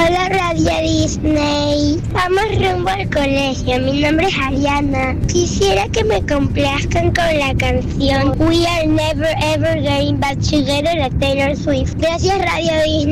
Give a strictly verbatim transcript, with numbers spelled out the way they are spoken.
Hola Radio Disney, vamos rumbo al colegio, mi nombre es Ariana. Quisiera que me complazcan con la canción We Are Never Ever Going Back Together de Taylor Swift. Gracias Radio Disney.